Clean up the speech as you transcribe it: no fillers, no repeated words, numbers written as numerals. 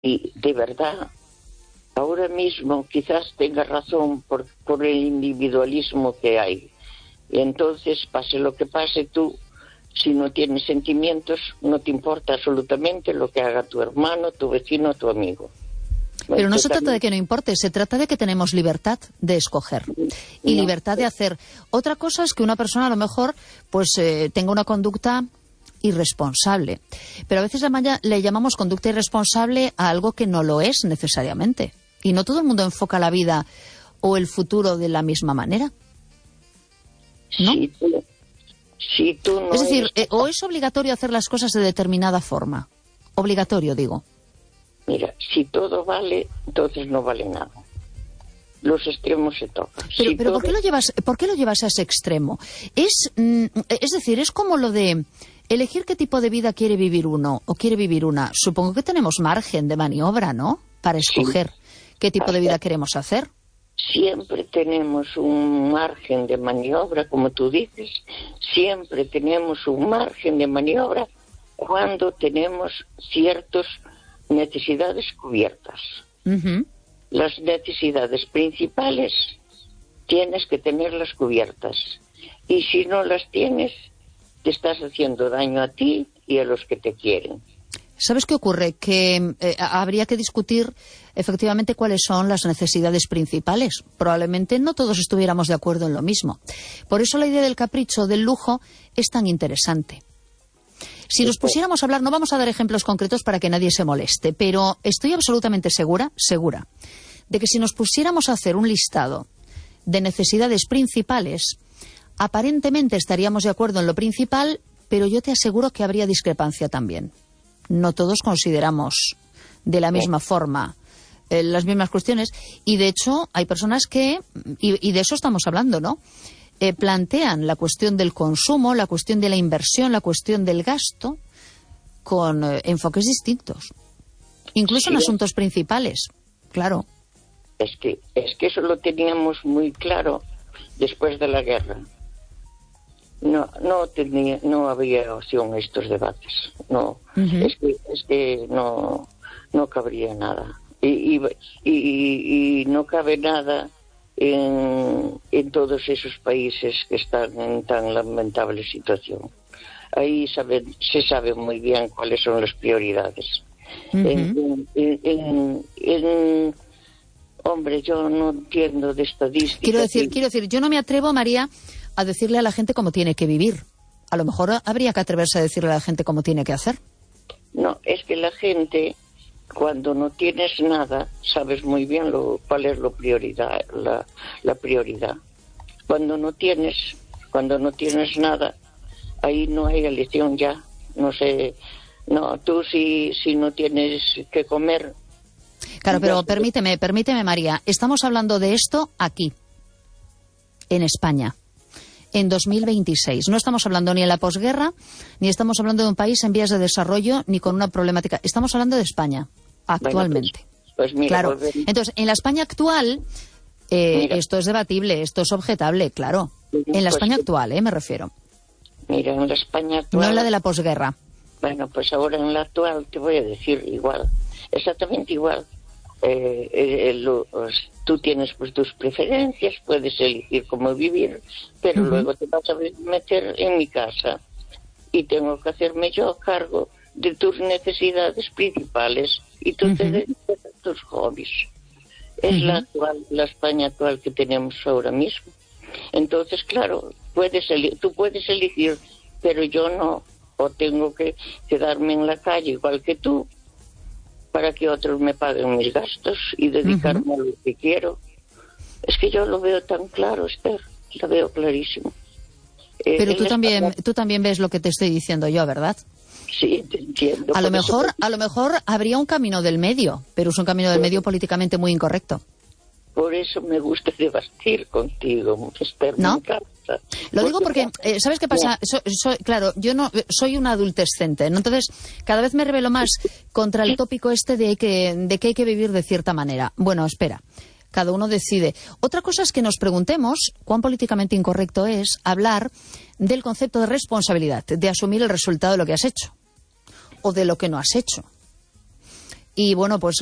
Y de verdad, ahora mismo quizás tenga razón por el individualismo que hay. Y entonces, pase lo que pase, tú, si no tienes sentimientos, no te importa absolutamente lo que haga tu hermano, tu vecino, tu amigo. Pero no se trata de que no importe, se trata de que tenemos libertad de escoger y libertad de hacer. Otra cosa es que una persona a lo mejor pues tenga una conducta irresponsable. Pero a veces le llamamos conducta irresponsable a algo que no lo es necesariamente. Y no todo el mundo enfoca la vida o el futuro de la misma manera, ¿no? Si tú no es decir, o es obligatorio hacer las cosas de determinada forma. Obligatorio, digo. Mira, si todo vale, entonces no vale nada. Los extremos se tocan. Pero todo... ¿por qué lo llevas a ese extremo? Es decir, es como lo de elegir qué tipo de vida quiere vivir uno o quiere vivir una. Supongo que tenemos margen de maniobra, ¿no? Para escoger qué tipo de vida queremos hacer. Siempre tenemos un margen de maniobra, como tú dices. Siempre tenemos un margen de maniobra cuando tenemos ciertas necesidades cubiertas. Uh-huh. Las necesidades principales tienes que tenerlas cubiertas. Y si no las tienes, te estás haciendo daño a ti y a los que te quieren. ¿Sabes qué ocurre? Que habría que discutir efectivamente cuáles son las necesidades principales. Probablemente no todos estuviéramos de acuerdo en lo mismo. Por eso la idea del capricho, del lujo, es tan interesante. Si nos pusiéramos a hablar, no vamos a dar ejemplos concretos para que nadie se moleste, pero estoy absolutamente segura, de que si nos pusiéramos a hacer un listado de necesidades principales, aparentemente estaríamos de acuerdo en lo principal, pero yo te aseguro que habría discrepancia también. No todos consideramos de la misma forma las mismas cuestiones, y de hecho hay personas que, y de eso estamos hablando, ¿no?, plantean la cuestión del consumo, la cuestión de la inversión, la cuestión del gasto, con enfoques distintos. Incluso en asuntos principales, claro. Es que eso lo teníamos muy claro después de la guerra. No había opción a estos debates. No, uh-huh. es que no cabría nada. Y no cabe nada en todos esos países que están en tan lamentable situación. Ahí se sabe muy bien cuáles son las prioridades. Uh-huh. Hombre, yo no entiendo de estadística. Quiero decir, yo no me atrevo, María, a decirle a la gente cómo tiene que vivir. A lo mejor habría que atreverse a decirle a la gente cómo tiene que hacer. No, es que la gente, cuando no tienes nada, sabes muy bien cuál es la prioridad. Cuando no tienes nada, ahí no hay elección ya. No sé, no, tú si no tienes que comer. Claro, pero permíteme, María, estamos hablando de esto aquí, en España, en 2026. No estamos hablando ni en la posguerra, ni estamos hablando de un país en vías de desarrollo, ni con una problemática. Estamos hablando de España, actualmente. Bueno, pues mira, claro. Entonces, en la España actual, esto es debatible, esto es objetable, claro. En la España actual, me refiero. Mira, en la España actual... No en la de la posguerra. Bueno, pues ahora en la actual te voy a decir igual, exactamente igual. Tú tienes pues tus preferencias, puedes elegir cómo vivir, pero luego te vas a meter en mi casa y tengo que hacerme yo cargo de tus necesidades principales y tú te dedicas a tus hobbies. Es la España actual que tenemos ahora mismo. Entonces, claro, tú puedes elegir, pero yo no, o tengo que quedarme en la calle igual que tú, para que otros me paguen mis gastos y dedicarme a lo que quiero. Es que yo lo veo tan claro, Esther, lo veo clarísimo. Pero tú también ves lo que te estoy diciendo yo, ¿verdad? Sí, te entiendo. A lo mejor habría un camino del medio, pero es un camino del medio políticamente muy incorrecto. Por eso me gusta debatir contigo, Esther, ¿no? Me encanta. Lo digo porque, ¿sabes qué pasa? Claro, yo no soy una adultescente, ¿no? Entonces cada vez me rebelo más contra el tópico este de que hay que vivir de cierta manera. Bueno, espera, cada uno decide. Otra cosa es que nos preguntemos cuán políticamente incorrecto es hablar del concepto de responsabilidad, de asumir el resultado de lo que has hecho o de lo que no has hecho. Y bueno, pues